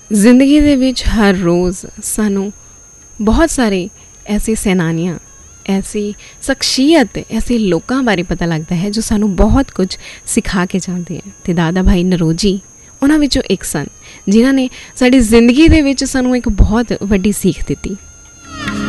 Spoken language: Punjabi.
ਜ਼ਿੰਦਗੀ ਦੇ ਵਿੱਚ ਹਰ ਰੋਜ਼ ਸਾਨੂੰ ਬਹੁਤ ਸਾਰੇ ਐਸੇ ਸੈਨਾਨੀਆਂ, ਐਸੀ ਸ਼ਖਸੀਅਤ, ਐਸੇ ਲੋਕਾਂ ਬਾਰੇ ਪਤਾ ਲੱਗਦਾ ਹੈ ਜੋ ਸਾਨੂੰ ਬਹੁਤ ਕੁਝ ਸਿਖਾ ਕੇ ਜਾਂਦੇ ਹੈ। ਅਤੇ ਦਾਦਾ ਭਾਈ ਨਰੋਜੀ ਉਹਨਾਂ ਵਿੱਚੋਂ ਇੱਕ ਸਨ ਜਿਨ੍ਹਾਂ ਨੇ ਸਾਡੀ ਜ਼ਿੰਦਗੀ ਦੇ ਵਿੱਚ ਸਾਨੂੰ ਇੱਕ ਬਹੁਤ ਵੱਡੀ ਸੀਖ ਦਿੱਤੀ।